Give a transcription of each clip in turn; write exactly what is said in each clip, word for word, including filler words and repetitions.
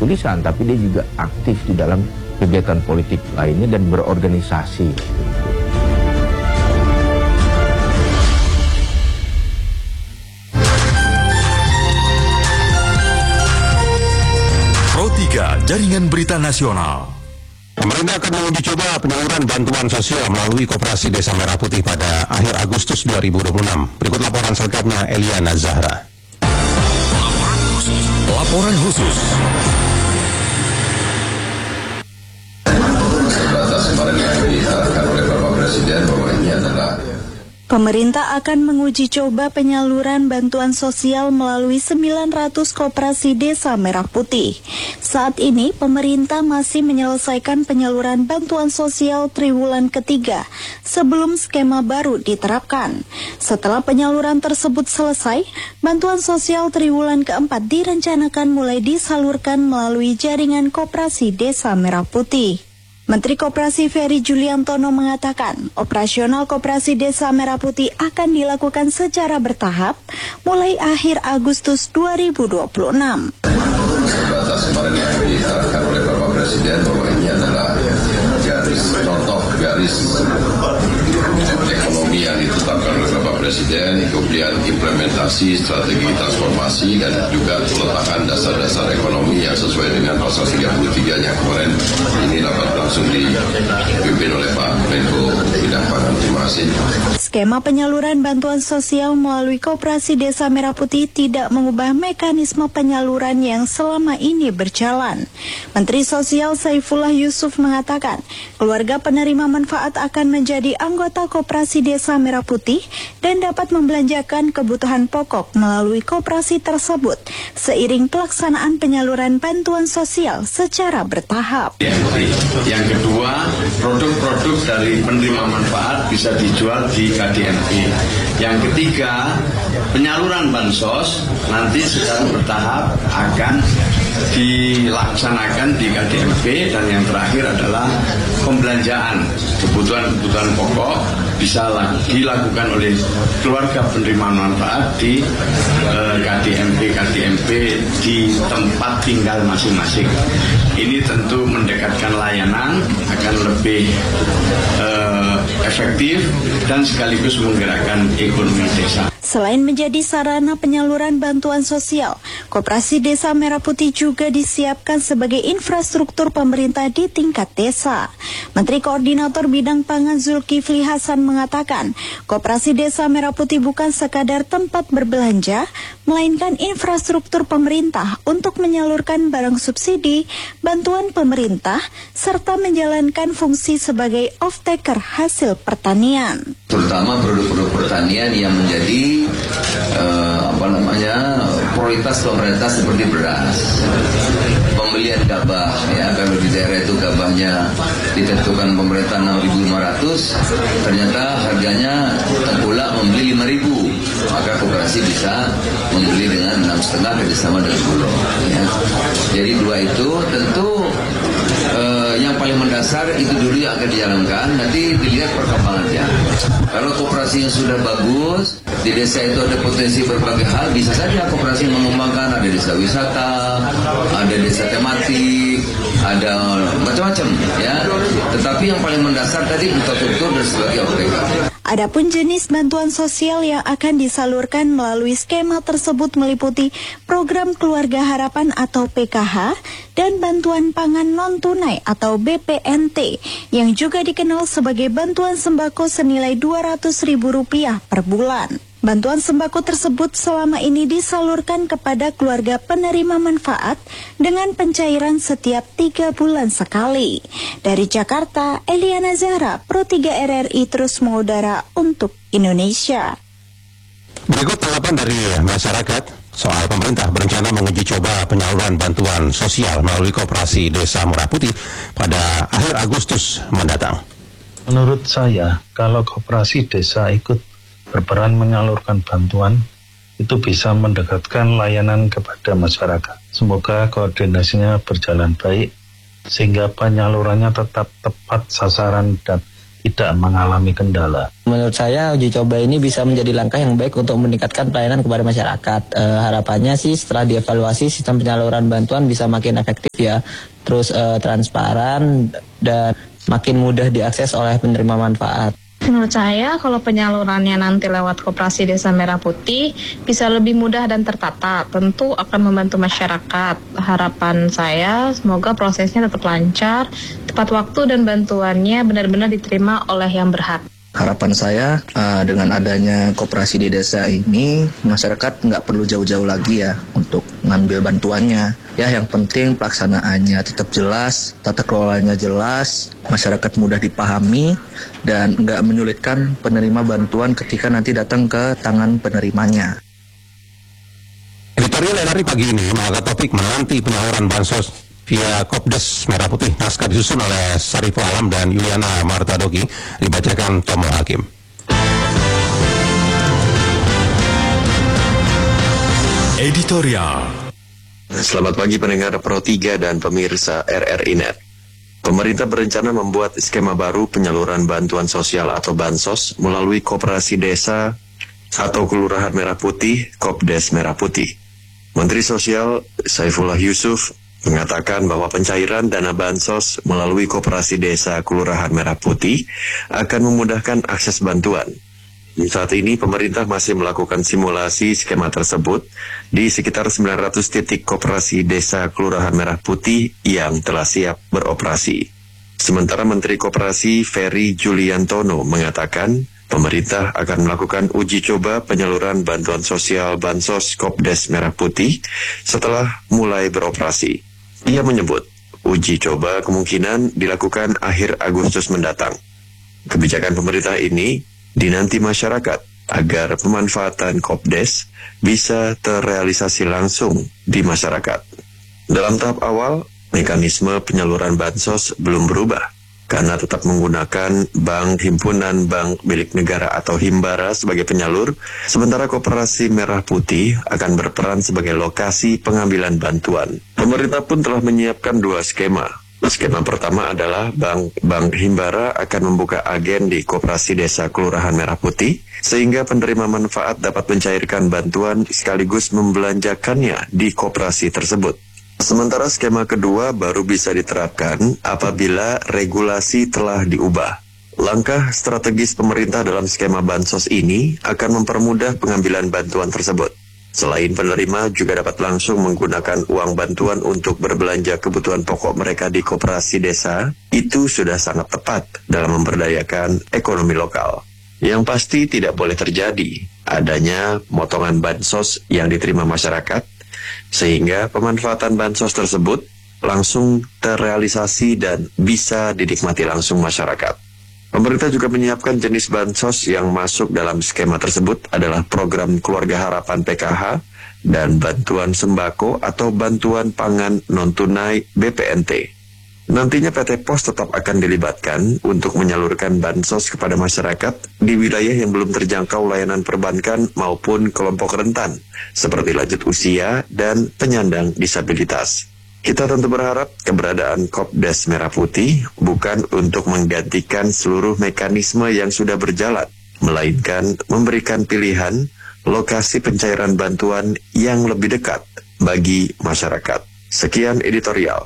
tulisan, tapi dia juga aktif di dalam kegiatan politik lainnya dan berorganisasi. Pro tiga Jaringan Berita Nasional. Pemerintah akan menguji coba penyaluran bantuan sosial melalui Koperasi Desa Merah Putih pada akhir Agustus dua ribu dua puluh enam. Berikut laporan selengkapnya Eliana Zahra. Laporan khusus. Laporan khusus. Sebatas kemarin yang diarahkan oleh Bapak Presiden bahwa ini adalah Pemerintah akan menguji coba penyaluran bantuan sosial melalui sembilan ratus koperasi Desa Merah Putih. Saat ini, pemerintah masih menyelesaikan penyaluran bantuan sosial triwulan ketiga sebelum skema baru diterapkan. Setelah penyaluran tersebut selesai, bantuan sosial triwulan keempat direncanakan mulai disalurkan melalui jaringan koperasi Desa Merah Putih. Menteri Koperasi Ferry Juliantono mengatakan, operasional Koperasi Desa Merah Putih akan dilakukan secara bertahap mulai akhir Agustus dua ribu dua puluh enam. Sebatas kemarin yang diarahkan oleh Bapak Presiden bahwa ini adalah garis contoh garis ekonomi yang ditetapkan oleh Bapak Presiden, kemudian implementasi strategi transformasi dan juga peletakan dasar-dasar ekonomi yang sesuai dengan pasal tiga puluh tiga yang kemarin ini dapat langsung dipimpin oleh Pak Menko Bidang Pangan. Terima kasih. Skema penyaluran bantuan sosial melalui Koperasi Desa Merah Putih tidak mengubah mekanisme penyaluran yang selama ini berjalan. Menteri Sosial Saifullah Yusuf mengatakan, keluarga penerima manfaat akan menjadi anggota Koperasi Desa Merah Putih dan dapat membelanjakan kebutuhan pokok melalui koperasi tersebut seiring pelaksanaan penyaluran bantuan sosial secara bertahap. Yang kedua, produk-produk dari penerima manfaat bisa dijual di K D M P. Yang ketiga, penyaluran bansos nanti secara bertahap akan dilaksanakan di K D M P, dan yang terakhir adalah pembelanjaan kebutuhan-kebutuhan pokok bisa dilakukan oleh keluarga penerima manfaat di eh, K D M P K D M P di tempat tinggal masing-masing. Ini tentu mendekatkan layanan, akan lebih eh, efektif dan sekaligus menggerakkan ekonomi desa. Selain menjadi sarana penyaluran bantuan sosial, Koperasi Desa Merah Putih juga disiapkan sebagai infrastruktur pemerintah di tingkat desa. Menteri Koordinator Bidang Pangan Zulkifli Hasan mengatakan, Koperasi Desa Merah Putih bukan sekadar tempat berbelanja, melainkan infrastruktur pemerintah untuk menyalurkan barang subsidi, bantuan pemerintah, serta menjalankan fungsi sebagai off-taker hasil pertanian. Terutama produk-produk pertanian yang menjadi eh, apa namanya prioritas pemerintah seperti beras, pembelian gabah, ya kalau di daerah itu gabahnya ditentukan pemerintah enam ribu lima ratus, ternyata harganya tengkulak membeli lima ribu, maka koperasi bisa membeli dengan enam setengah kerjasama dengan Bulog. Ya. Jadi dua itu tentu eh, yang paling mendasar itu dulu yang akan dijalankan, nanti dilihat perkembangannya. Kalau koperasinya sudah bagus, di desa itu ada potensi berbagai hal, bisa saja koperasi mengembangkan, ada desa wisata, ada desa tematik, ada macam-macam, ya. Tetapi yang paling mendasar tadi infrastruktur dan sebagai O P K. Adapun jenis bantuan sosial yang akan disalurkan melalui skema tersebut meliputi program Keluarga Harapan atau P K H dan bantuan pangan non-tunai atau B P N T yang juga dikenal sebagai bantuan sembako senilai dua ratus ribu rupiah per bulan. Bantuan sembako tersebut selama ini disalurkan kepada keluarga penerima manfaat dengan pencairan setiap tiga bulan sekali. Dari Jakarta, Eliana Zahra, Pro tiga R R I terus mengudara untuk Indonesia. Berikut tanggapan dari masyarakat soal pemerintah berencana menguji coba penyaluran bantuan sosial melalui Koperasi Desa Merah Putih pada akhir Agustus mendatang. Menurut saya, kalau koperasi desa ikut berperan menyalurkan bantuan, itu bisa mendekatkan layanan kepada masyarakat. Semoga koordinasinya berjalan baik, sehingga penyalurannya tetap tepat sasaran dan tidak mengalami kendala. Menurut saya uji coba ini bisa menjadi langkah yang baik untuk meningkatkan pelayanan kepada masyarakat. E, harapannya sih setelah dievaluasi sistem penyaluran bantuan bisa makin efektif ya, terus e, transparan dan makin mudah diakses oleh penerima manfaat. Menurut saya, kalau penyalurannya nanti lewat Koperasi Desa Merah Putih bisa lebih mudah dan tertata, tentu akan membantu masyarakat. Harapan saya, semoga prosesnya tetap lancar, tepat waktu dan bantuannya benar-benar diterima oleh yang berhak. Harapan saya uh, dengan adanya koperasi di desa ini, masyarakat nggak perlu jauh-jauh lagi ya untuk ngambil bantuannya. Ya, yang penting pelaksanaannya tetap jelas, tata kelolanya jelas, masyarakat mudah dipahami, dan nggak menyulitkan penerima bantuan ketika nanti datang ke tangan penerimanya. Editorial L R I pagi ini mengangkat topik menanti penyaluran bansos via Kopdes Merah Putih. Naskah disusun oleh Sariful Alam dan Yuliana Martadoki, dibacakan Tomo Hakim. Editorial. Selamat pagi pendengar Pro tiga dan pemirsa R R I Net. Pemerintah berencana membuat skema baru penyaluran bantuan sosial atau bansos melalui Koperasi Desa atau Kelurahan Merah Putih, Kopdes Merah Putih. Menteri Sosial Saifullah Yusuf mengatakan bahwa pencairan dana bansos melalui Koperasi Desa Kelurahan Merah Putih akan memudahkan akses bantuan. Saat ini pemerintah masih melakukan simulasi skema tersebut di sekitar sembilan ratus titik Koperasi Desa Kelurahan Merah Putih yang telah siap beroperasi. Sementara Menteri Koperasi Ferry Juliantono mengatakan pemerintah akan melakukan uji coba penyaluran bantuan sosial Bansos Kopdes Merah Putih setelah mulai beroperasi. Ia menyebut uji coba kemungkinan dilakukan akhir Agustus mendatang. Kebijakan pemerintah ini dinanti masyarakat agar pemanfaatan Kopdes bisa terrealisasi langsung di masyarakat. Dalam tahap awal, mekanisme penyaluran bansos belum berubah karena tetap menggunakan Bank Himpunan Bank Milik Negara atau Himbara sebagai penyalur, sementara Koperasi Merah Putih akan berperan sebagai lokasi pengambilan bantuan. Pemerintah pun telah menyiapkan dua skema. Skema pertama adalah Bank Bank Himbara akan membuka agen di Koperasi Desa Kelurahan Merah Putih, sehingga penerima manfaat dapat mencairkan bantuan sekaligus membelanjakannya di koperasi tersebut. Sementara skema kedua baru bisa diterapkan apabila regulasi telah diubah. Langkah strategis pemerintah dalam skema bansos ini akan mempermudah pengambilan bantuan tersebut. Selain penerima juga dapat langsung menggunakan uang bantuan untuk berbelanja kebutuhan pokok mereka di koperasi desa, itu sudah sangat tepat dalam memberdayakan ekonomi lokal. Yang pasti tidak boleh terjadi adanya potongan bansos yang diterima masyarakat, sehingga pemanfaatan bansos tersebut langsung terrealisasi dan bisa dinikmati langsung masyarakat. Pemerintah juga menyiapkan jenis bansos yang masuk dalam skema tersebut adalah program Keluarga Harapan P K H dan bantuan sembako atau bantuan pangan non-tunai B P N T. Nantinya P T Pos tetap akan dilibatkan untuk menyalurkan bansos kepada masyarakat di wilayah yang belum terjangkau layanan perbankan maupun kelompok rentan, seperti lanjut usia dan penyandang disabilitas. Kita tentu berharap keberadaan Kopdes Merah Putih bukan untuk menggantikan seluruh mekanisme yang sudah berjalan, melainkan memberikan pilihan lokasi pencairan bantuan yang lebih dekat bagi masyarakat. Sekian editorial.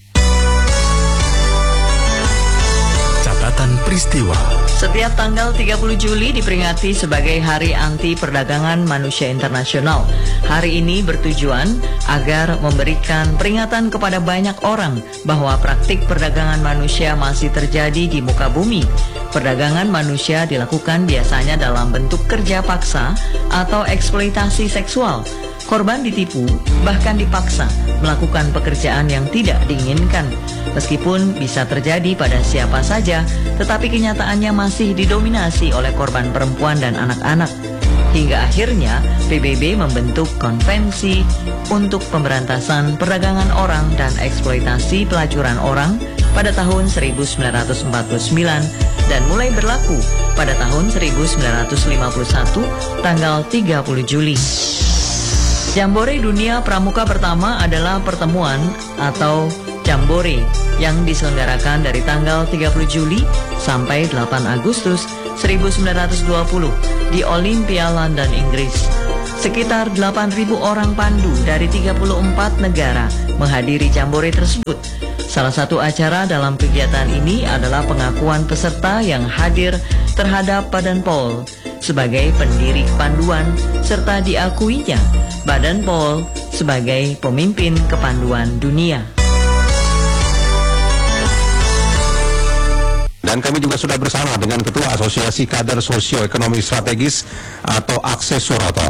Catatan peristiwa. Setiap tanggal tiga puluh Juli diperingati sebagai Hari Anti Perdagangan Manusia Internasional. Hari ini bertujuan agar memberikan peringatan kepada banyak orang bahwa praktik perdagangan manusia masih terjadi di muka bumi. Perdagangan manusia dilakukan biasanya dalam bentuk kerja paksa atau eksploitasi seksual. Korban ditipu, bahkan dipaksa melakukan pekerjaan yang tidak diinginkan. Meskipun bisa terjadi pada siapa saja, tetapi kenyataannya masih didominasi oleh korban perempuan dan anak-anak. Hingga akhirnya P B B membentuk konvensi untuk pemberantasan perdagangan orang dan eksploitasi pelacuran orang pada tahun seribu sembilan ratus empat puluh sembilan dan mulai berlaku pada tahun seribu sembilan ratus lima puluh satu tanggal tiga puluh Juli. Jambore Dunia Pramuka pertama adalah pertemuan atau Jambore yang diselenggarakan dari tanggal tiga puluh Juli sampai delapan Agustus seribu sembilan ratus dua puluh di Olympia, London, Inggris. Sekitar delapan ribu orang pandu dari tiga puluh empat negara menghadiri Jambore tersebut. Salah satu acara dalam kegiatan ini adalah pengakuan peserta yang hadir terhadap Badan P O L sebagai pendiri kepanduan serta diakuinya Badan P O L sebagai pemimpin kepanduan dunia. Dan kami juga sudah bersama dengan Ketua Asosiasi Kader Sosioekonomi Strategis atau Akses Suroto.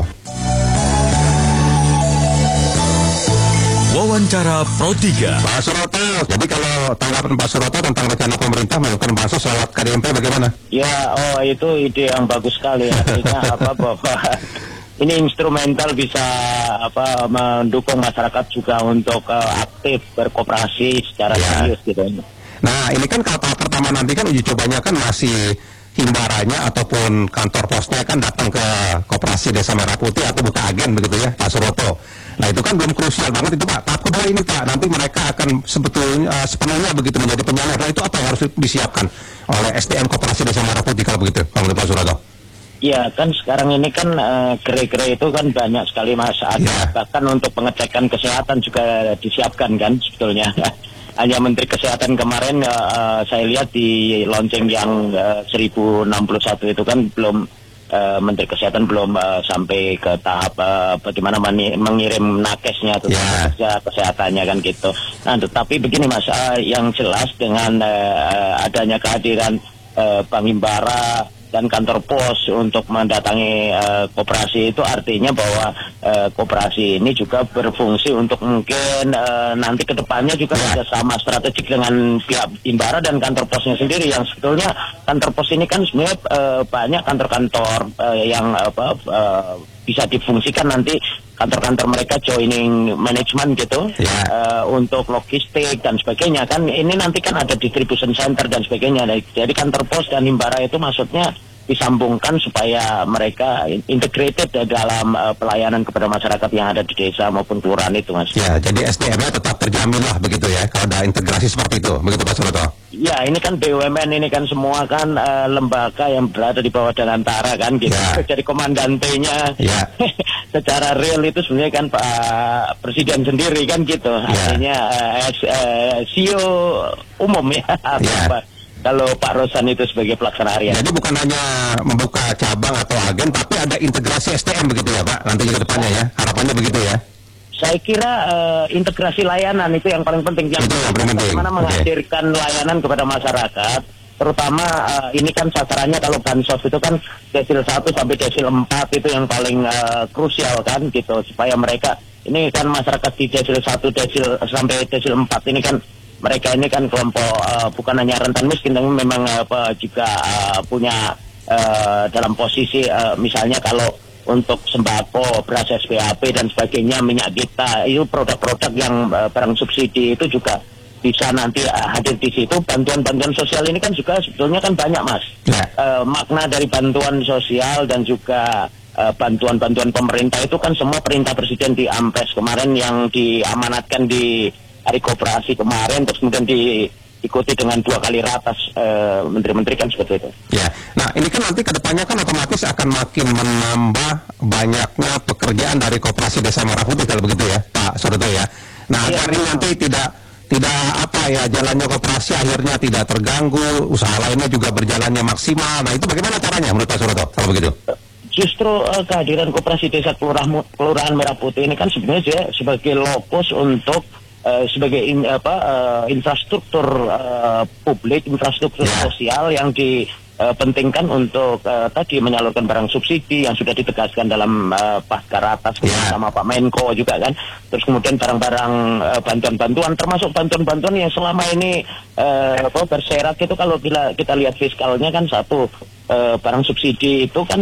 Wawancara Pro tiga. Pak Suroto, jadi kalau tanggapan Pak Suroto tentang rencana pemerintah melakukan bansos lewat K D M P bagaimana? Ya, oh itu ide yang bagus sekali. Artinya apa bahwa ini instrumental bisa apa mendukung masyarakat juga untuk uh, aktif berkoperasi secara ya. serius gitu. Nah, ini kan kalau tahap pertama nanti kan uji cobanya kan masih himbaranya ataupun kantor posnya kan datang ke Koperasi Desa Merah Putih atau buka agen begitu ya, Pak Suroto. Nah, itu kan belum krusial banget itu Pak. Tahap kedua ini Pak, nanti mereka akan sebetulnya uh, sepenuhnya begitu menjadi penyalur. Nah, itu apa yang harus disiapkan oleh S D M Koperasi Desa Merah Putih kalau begitu, Pak Suroto? Iya, kan sekarang ini kan uh, gerai-gerai itu kan banyak sekali masalah. Ya. Bahkan untuk pengecekan kesehatan juga disiapkan kan sebetulnya. Hanya Menteri Kesehatan kemarin uh, saya lihat di lonceng yang uh, seribu enam puluh satu itu kan belum uh, Menteri Kesehatan belum uh, sampai ke tahap uh, bagaimana mengirim nakesnya atau yeah. kesehatannya kan gitu. Nah, tetapi begini Mas, uh, yang jelas dengan uh, adanya kehadiran uh, Bank Himbara dan kantor pos untuk mendatangi uh, koperasi itu artinya bahwa uh, koperasi ini juga berfungsi untuk mungkin uh, nanti kedepannya juga kerjasama strategik dengan pihak Himbara dan kantor posnya sendiri yang sebetulnya kantor pos ini kan sebenarnya uh, banyak kantor-kantor uh, yang apa uh, bisa difungsikan nanti kantor-kantor mereka joining management gitu yeah. uh, untuk logistik dan sebagainya kan ini nanti kan ada distribution center dan sebagainya. Jadi kantor pos dan Himbara itu maksudnya disambungkan supaya mereka integrated dalam uh, pelayanan kepada masyarakat yang ada di desa maupun kelurahan itu Mas. Ya, jadi S D M-nya tetap terjamin lah begitu ya kalau ada integrasi seperti itu, begitu Pak Suroto? Ya, ini kan B U M N ini kan semua kan uh, lembaga yang berada di bawah Danantara kan gitu. Ya. Jadi komandantenya ya. Secara real itu sebenarnya kan Pak Presiden sendiri kan gitu. Ya. Artinya uh, uh, C E O umum ya. Ya. Kalau Pak Rosan itu sebagai pelaksana harian. Jadi bukan hanya membuka cabang atau agen, tapi ada integrasi S D M begitu ya Pak, nanti ke depannya ya, harapannya begitu ya? Saya kira uh, integrasi layanan itu yang paling penting. Yang itu yang paling penting. Bagaimana okay. menghadirkan layanan kepada masyarakat, terutama uh, ini kan sasarannya kalau bansos itu kan desil satu sampai desil empat itu yang paling uh, krusial kan gitu, supaya mereka, ini kan masyarakat di desil satu desil sampai desil empat ini kan mereka ini kan kelompok uh, bukan hanya rentan miskin, tapi memang uh, juga uh, punya uh, dalam posisi uh, misalnya kalau untuk sembako, beras S P H P dan sebagainya, minyak kita, itu produk-produk yang uh, barang subsidi itu juga bisa nanti uh, hadir di situ. Bantuan-bantuan sosial ini kan juga sebetulnya kan banyak Mas. Ya. Uh, makna dari bantuan sosial dan juga uh, bantuan-bantuan pemerintah itu kan semua perintah Presiden di Ampres kemarin yang diamanatkan di Hari Koperasi kemarin, terus kemudian diikuti dengan dua kali ratas uh, menteri-menteri kan seperti itu. Ya, nah ini kan nanti kedepannya kan otomatis akan makin menambah banyaknya pekerjaan dari Koperasi Desa Merah Putih kalau begitu ya, Pak Suroto ya. Nah, ya, agar ini nanti tidak tidak apa ya jalannya koperasi akhirnya tidak terganggu, usaha lainnya juga berjalannya maksimal. Nah itu bagaimana caranya menurut Pak Suroto kalau begitu? Justru uh, kehadiran Koperasi Desa Kelurahan, Kelurahan Merah Putih ini kan sebenarnya sebagai lokus untuk Uh, sebagai in, apa, uh, infrastruktur uh, publik, infrastruktur yeah. sosial yang dipentingkan uh, untuk uh, tadi menyalurkan barang subsidi yang sudah ditegaskan dalam uh, pasca ratas yeah. sama Pak Menko juga kan. Terus kemudian barang-barang uh, bantuan-bantuan, termasuk bantuan-bantuan yang selama ini uh, apa, berserat itu kalau kita, kita lihat fiskalnya kan satu uh, barang subsidi itu kan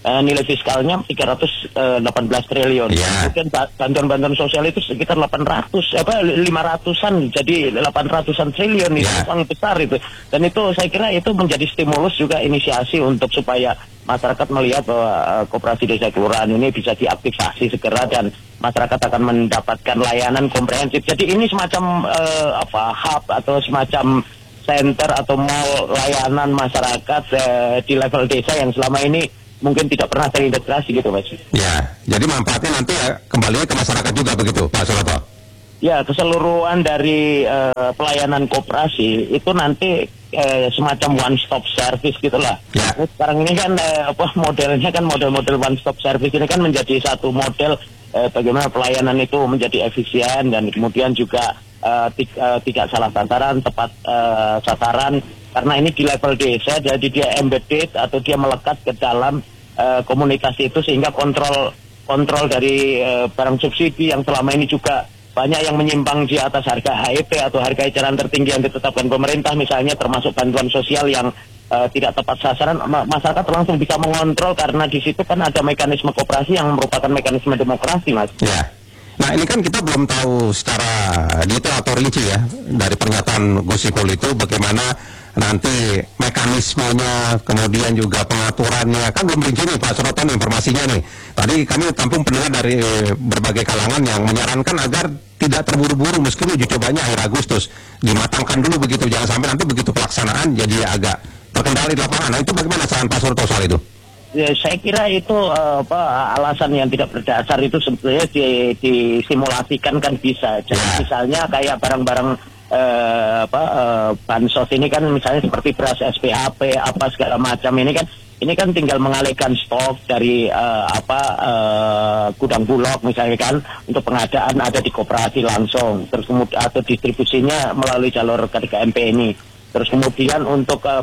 uh, nilai fiskalnya tiga ratus delapan belas triliun. Yeah. Mungkin bantuan-bantuan sosial itu sekitar delapan ratus apa lima ratusan, jadi delapan ratusan triliun itu Yeah. sangat besar itu. Dan itu saya kira itu menjadi stimulus juga, inisiasi untuk supaya masyarakat melihat bahwa uh, koperasi desa kelurahan ini bisa diaktifasi segera dan masyarakat akan mendapatkan layanan komprehensif. Jadi ini semacam uh, apa hub atau semacam center atau mall layanan masyarakat uh, di level desa yang selama ini mungkin tidak pernah terintegrasi gitu, Mas. Ya, jadi manfaatnya nanti ya, kembali ke masyarakat juga begitu, Pak Suroto. Ya, keseluruhan dari uh, pelayanan koperasi itu nanti uh, semacam one stop service gitulah. Ya. Nah, sekarang ini kan uh, apa modelnya kan model-model one stop service ini kan menjadi satu model uh, bagaimana pelayanan itu menjadi efisien dan kemudian juga uh, tik, uh, tidak salah sasaran, tepat uh, sasaran, karena ini di level desa, jadi dia embedded atau dia melekat ke dalam uh, komunitas itu sehingga kontrol kontrol dari uh, barang subsidi yang selama ini juga banyak yang menyimpang di atas harga H E P atau harga eceran tertinggi yang ditetapkan pemerintah, misalnya termasuk bantuan sosial yang uh, tidak tepat sasaran, ma- masyarakat langsung bisa mengontrol karena di situ kan ada mekanisme koperasi yang merupakan mekanisme demokrasi, Mas. Ya. Nah ini kan kita belum tahu secara detail atau rinci ya dari pernyataan Gus Ipul itu bagaimana nanti mekanismenya, kemudian juga pengaturannya, kan belum rinci nih Pak Suroto nih informasinya nih. Tadi kami tampung pendengar dari berbagai kalangan yang menyarankan agar tidak terburu-buru meskipun uji cobanya akhir Agustus, dimatangkan dulu begitu, jangan sampai nanti begitu pelaksanaan jadi agak terkendali di lapangan. Nah itu bagaimana saran Pak Suroto soal itu? Ya, saya kira itu uh, apa alasan yang tidak berdasar itu sebetulnya di, disimulasikan kan bisa. Jadi Ya. misalnya kayak barang-barang uh, apa uh, bansos ini kan misalnya seperti beras S P A P apa segala macam ini kan ini kan tinggal mengalihkan stok dari uh, apa uh, gudang bulog misalnya kan untuk pengadaan ada di koperasi langsung, terus kemudian atau distribusinya melalui jalur K D K M P ini. Terus kemudian untuk uh,